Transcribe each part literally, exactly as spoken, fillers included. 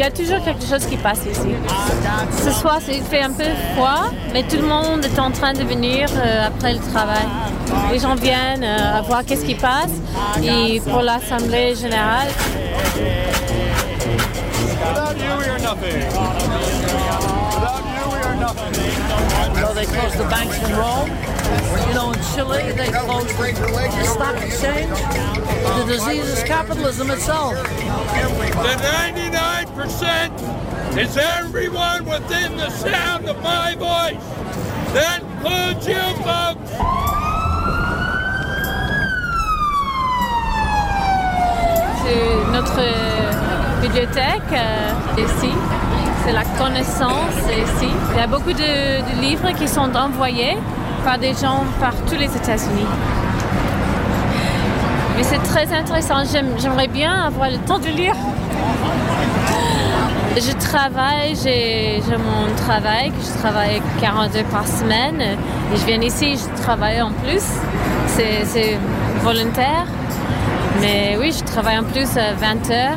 y a toujours quelque chose qui passe ici. Ce soir, il fait un peu froid, mais tout le monde est en train de venir euh, après le travail. Les gens viennent euh, voir qu'est-ce qui passe et pour l'Assemblée générale. Without you, we are nothing. Without you, we are nothing. So they closed the banks in Rome. You know, in Chile, they closed the stock exchange. The disease is capitalism itself. The ninety-nine percent is everyone within the sound of my voice. That includes you, folks. C'est notre bibliothèque euh, ici. C'est la connaissance ici. Il y a beaucoup de, de livres qui sont envoyés par des gens partout les États-Unis. Mais c'est très intéressant. J'aime, j'aimerais bien avoir le temps de lire. Je travaille, j'ai, j'ai mon travail, je travaille quarante heures par semaine. Et je viens ici, je travaille en plus. C'est, c'est volontaire. Mais oui, je travaille en plus à vingt heures.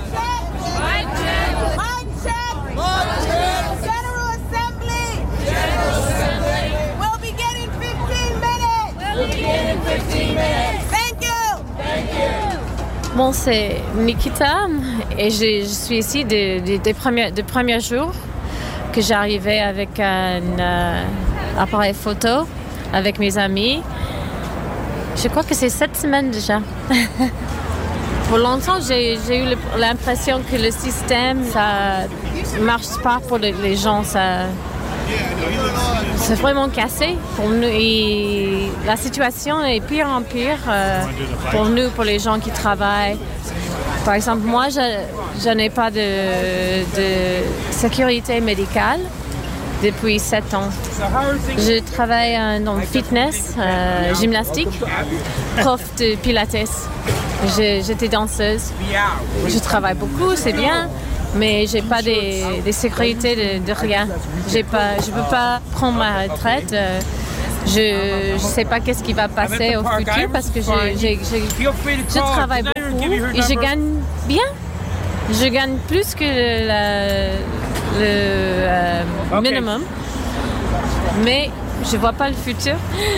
Bon, c'est Nikita et je, je suis ici des de, de premiers, de premiers jours que j'arrivais avec un euh, appareil photo avec mes amis. Je crois que c'est sept semaines déjà. Pour longtemps, j'ai, j'ai eu l'impression que le système, ça marche pas pour les, les gens. Ça, c'est vraiment cassé pour nous. Et la situation est pire en pire euh, pour nous, pour les gens qui travaillent. Par exemple, moi, je, je n'ai pas de, de sécurité médicale depuis sept ans. Je travaille dans le fitness, euh, gymnastique, prof de pilates. Je, j'étais danseuse. Je travaille beaucoup, c'est bien, mais j'ai pas des, des sécurités de, de rien. J'ai pas, je peux pas prendre ma retraite. Je ne sais pas qu'est-ce qui va passer au futur parce que j'ai, j'ai, j'ai, je travaille beaucoup et je gagne bien. Je gagne plus que le, le, le euh, minimum, mais je vois pas le futur.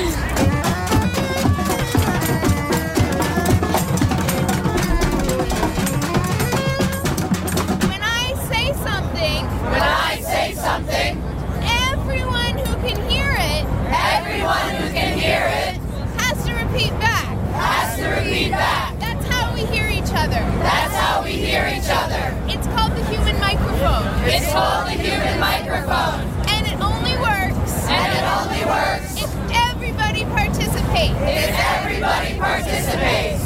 Something. Everyone who can hear it, everyone who can hear it, has to repeat back. Has to repeat back. That's how we hear each other. That's how we hear each other. It's called the human microphone. It's called the human microphone. And it only works. And it only works. If everybody participates. If everybody participates.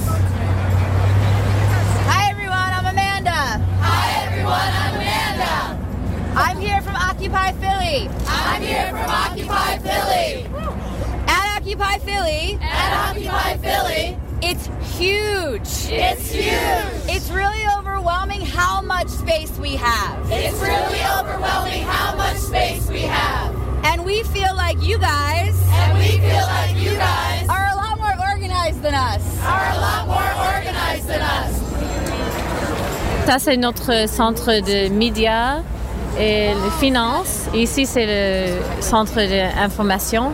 Hi everyone, I'm Amanda. Hi everyone, I'm Amanda. I'm here from Occupy Philly. I'm here from Occupy Philly. At Occupy Philly. At Occupy Philly. It's huge. It's huge. It's really overwhelming how much space we have. It's really overwhelming how much space we have. And we feel like you guys. And we feel like you guys. Are a lot more organized than us. Are a lot more organized than us. Ça, c'est notre centre de médias et de finances. Ici, c'est le centre d'information.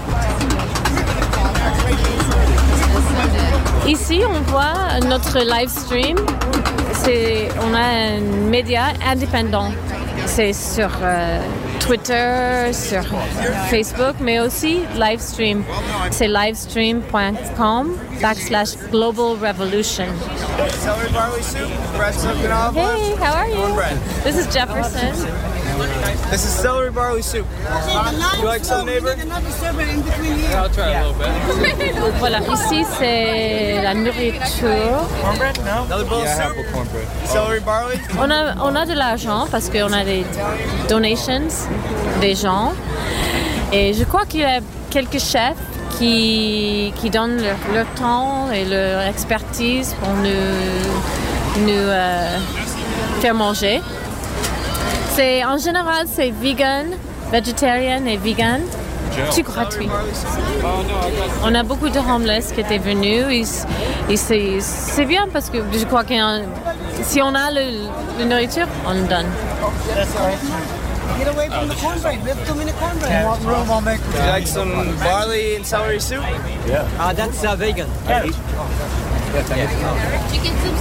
Ici, on voit notre live stream. C'est, on a un média indépendant. C'est sur euh, Twitter, sur Facebook, mais aussi live stream. C'est livestream.com backslash global revolution. Celery barley soup, bread soaked in olive oil. Hey, how are you? Cornbread. This is Jefferson. This is celery barley soup. You like some, neighbor? Yeah, I'll try a little bit. Voilà, ici c'est la nourriture. Cornbread? No. Another bowl Yeah, of I soup? have a cornbread. Celery barley? On a, on a de l'argent parce qu'on a des donations des gens. Et je crois qu'il y a quelques chefs qui, qui donnent leur, leur temps et leur expertise pour nous, nous euh, faire manger. C'est, en général, c'est vegan, vegetarian et vegan. Tout gratuit. On a beaucoup de homeless qui étaient venus. Et, et c'est, c'est bien parce que je crois que si on a le, le nourriture, on le donne. Get away from the cornbread. We have too many cornbread. Want room, I'll make. Would you like some barley and celery soup? Yeah. Uh, that's uh, vegan. Yeah. Did you get some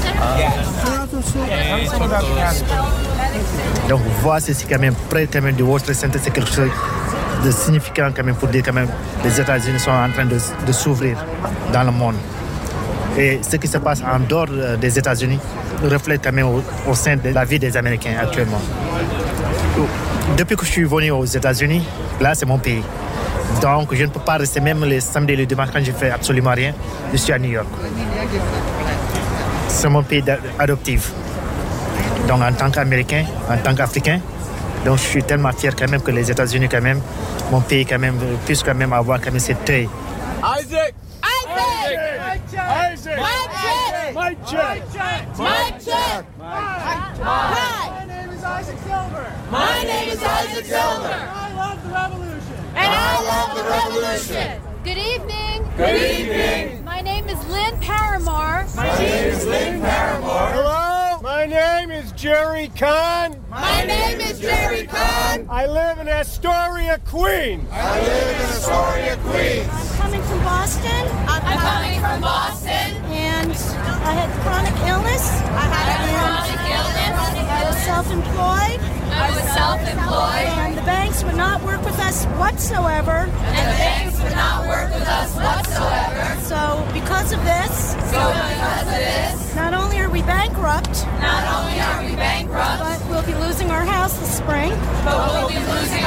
stuff? Donc voir ceci quand même près quand même du World Trade Center, c'est quelque chose de significant quand même pour dire quand même les États-Unis sont en train de, de s'ouvrir dans le monde. Et ce qui se passe en dehors des États-Unis reflète quand même au, au sein de la vie des Américains actuellement. Depuis que je suis venu aux États-Unis, là c'est mon pays. Donc je ne peux pas rester même les samedis et les dimanches quand je ne fais absolument rien. Je suis à New York. C'est mon pays adoptif. Donc en tant qu'Américain, en tant qu'Africain, donc je suis tellement fier quand même que les États-Unis quand même, mon pays quand même, puisse quand même avoir quand même cet œil. Isaac! Isaac! Isaac! Mike check! Mike check! Mike check! Hi! My name is Isaac Silver. My name is Isaac Silver. I love the revolution. And I love the revolution. Good evening. Good evening. My name is Lynn Paramore. My name is Lynn Paramore. Hello, my name is Jerry Kahn. My name is Jerry Kahn. I live in Astoria, Queens. I live in Astoria, Queens. I'm coming from Boston. I'm coming from Boston. And I had chronic illness. I had a chronic illness. I was self-employed. I was self-employed. And the banks would not work with us whatsoever. And the banks would not work with us whatsoever. So because of this, So because of this, not only are we bankrupt, not only are we bankrupt, but we'll be losing our house this spring. but we'll be losing